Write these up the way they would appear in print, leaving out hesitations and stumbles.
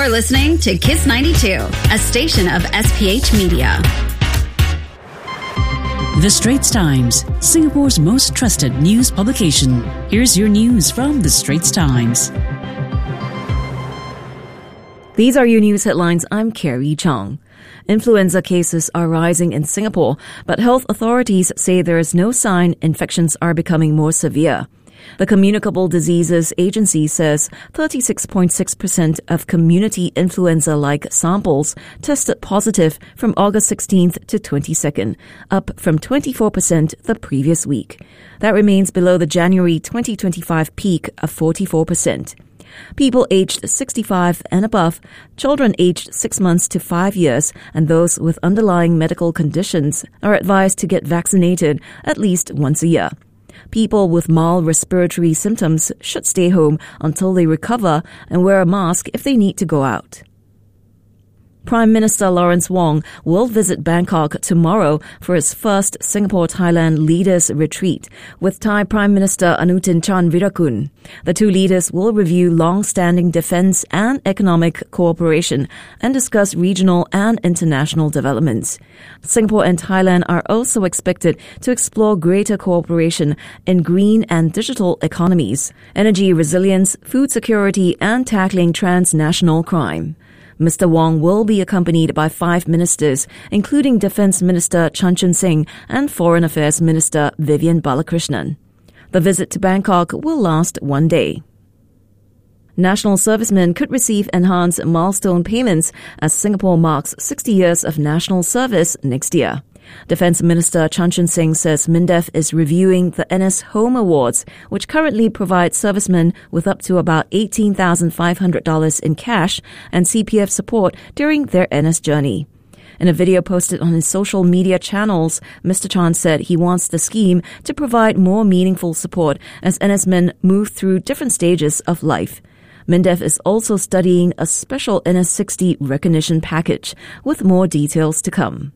You're listening to Kiss 92, a station of SPH Media. The Straits Times, Singapore's most trusted news publication. Here's your news from The Straits Times. These are your news headlines. I'm Carrie Chong. Influenza cases are rising in Singapore, but health authorities say there is no sign infections are becoming more severe. The Communicable Diseases Agency says 36.6% of community influenza-like samples tested positive from August 16th to 22nd, up from 24% the previous week. That remains below the January 2025 peak of 44%. People aged 65 and above, children aged 6 months to 5 years, and those with underlying medical conditions are advised to get vaccinated at least once a year. People with mild respiratory symptoms should stay home until they recover and wear a mask if they need to go out. Prime Minister Lawrence Wong will visit Bangkok tomorrow for his first Singapore-Thailand Leaders Retreat with Thai Prime Minister Anutin Charnvirakul. The two leaders will review long-standing defence and economic cooperation and discuss regional and international developments. Singapore and Thailand are also expected to explore greater cooperation in green and digital economies, energy resilience, food security, and tackling transnational crime. Mr. Wong will be accompanied by 5 ministers, including Defence Minister Chan Chun Sing and Foreign Affairs Minister Vivian Balakrishnan. The visit to Bangkok will last 1 day. National servicemen could receive enhanced milestone payments as Singapore marks 60 years of national service next year. Defence Minister Chan Chun Sing says MINDEF is reviewing the NS Home Awards, which currently provide servicemen with up to about $18,500 in cash and CPF support during their NS journey. In a video posted on his social media channels, Mr. Chan said he wants the scheme to provide more meaningful support as NS men move through different stages of life. MINDEF is also studying a special NS60 recognition package, with more details to come.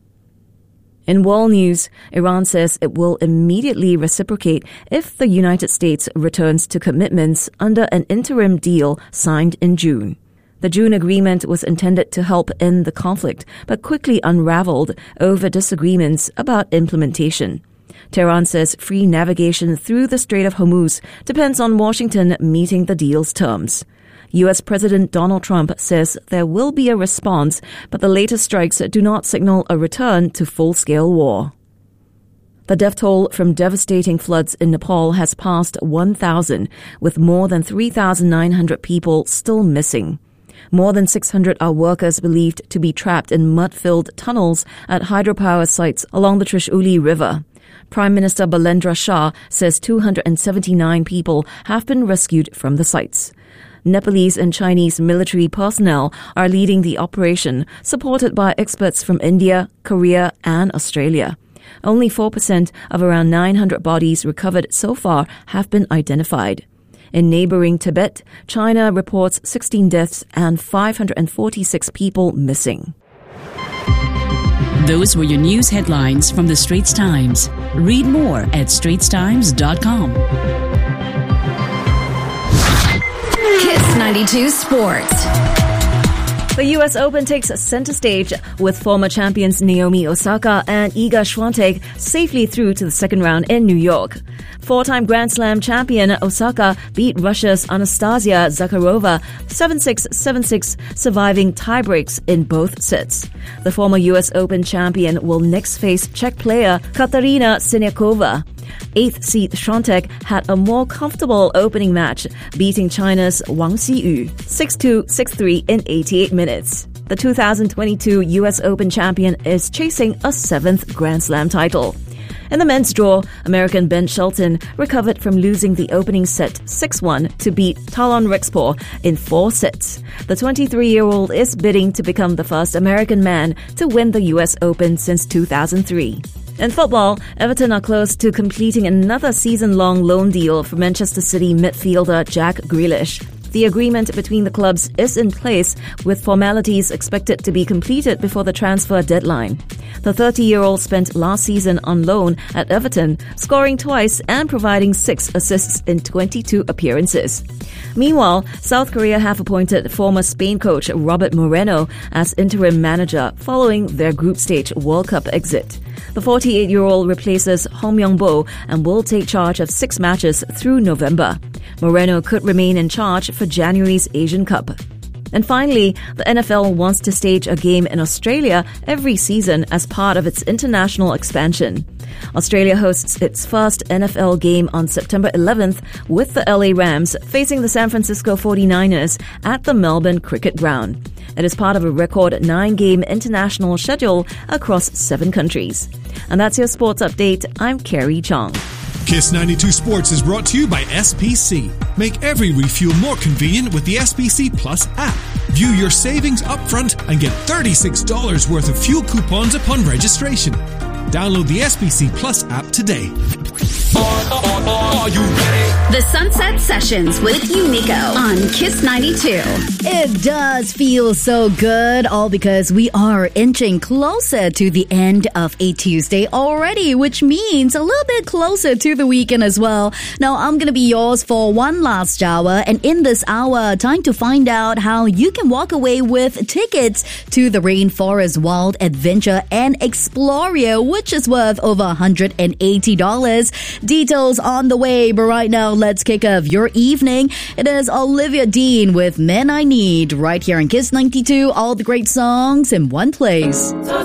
In world news, Iran says it will immediately reciprocate if the United States returns to commitments under an interim deal signed in June. The June agreement was intended to help end the conflict, but quickly unraveled over disagreements about implementation. Tehran says free navigation through the Strait of Hormuz depends on Washington meeting the deal's terms. U.S. President Donald Trump says there will be a response, but the latest strikes do not signal a return to full-scale war. The death toll from devastating floods in Nepal has passed 1,000, with more than 3,900 people still missing. More than 600 are workers believed to be trapped in mud-filled tunnels at hydropower sites along the Trishuli River. Prime Minister Balendra Shah says 279 people have been rescued from the sites. Nepalese and Chinese military personnel are leading the operation, supported by experts from India, Korea, and Australia. Only 4% of around 900 bodies recovered so far have been identified. In neighboring Tibet, China reports 16 deaths and 546 people missing. Those were your news headlines from The Straits Times. Read more at straitstimes.com. Kiss 92 Sports. The U.S. Open takes center stage with former champions Naomi Osaka and Iga Swiatek safely through to the second round in New York. Four-time Grand Slam champion Osaka beat Russia's Anastasia Zakharova 7-6, 7-6, surviving tiebreaks in both sets. The former U.S. Open champion will next face Czech player Katarina Siniakova. 8th seed Swiatek had a more comfortable opening match, beating China's Wang Xiyu 6-2, 6-3 in 88 minutes. The 2022 U.S. Open champion is chasing a 7th Grand Slam title. In the men's draw, American Ben Shelton recovered from losing the opening set 6-1 to beat Talon Rexpor in 4 sets. The 23-year-old is bidding to become the first American man to win the U.S. Open since 2003. In football, Everton are close to completing another season-long loan deal for Manchester City midfielder Jack Grealish. The The agreement between the clubs is in place, with formalities expected to be completed before the transfer deadline. The 30-year-old spent last season on loan at Everton, scoring twice and providing 6 assists in 22 appearances. Meanwhile, South Korea have appointed former Spain coach Robert Moreno as interim manager following their group stage World Cup exit. The 48-year-old replaces Hong Myung-bo and will take charge of 6 matches through November. Moreno could remain in charge for January's Asian Cup. And finally, the NFL wants to stage a game in Australia every season as part of its international expansion. Australia hosts its first NFL game on September 11th with the LA Rams facing the San Francisco 49ers at the Melbourne Cricket Ground. It is part of a record 9-game international schedule across 7 countries. And that's your sports update. I'm Carrie Chong. Kiss 92 Sports is brought to you by SPC. Make every refuel more convenient with the SPC Plus app. View your savings upfront and get $36 worth of fuel coupons upon registration. Download the SPC Plus app today. Are you ready? The Sunset Sessions with Unico on Kiss 92. It does feel so good, all because we are inching closer to the end of a Tuesday already, which means a little bit closer to the weekend as well. Now, I'm going to be yours for one last hour, and in this hour, time to find out how you can walk away with tickets to the Rainforest Wild Adventure and Exploria, which is worth over $180. Details on the way, but right now, let's kick off your evening. It is Olivia Dean with Men I Need right here in Kiss 92. All the great songs in one place.